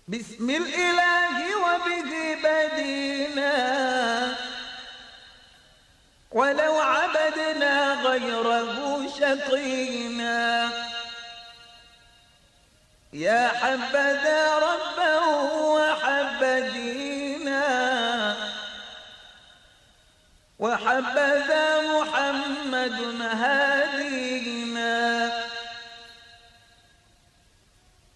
بسم الإله وبه بدينا، ولو عبدنا غيره شقينا. يا حبذا ربه وحب دينا، وحبذا محمد هادينا.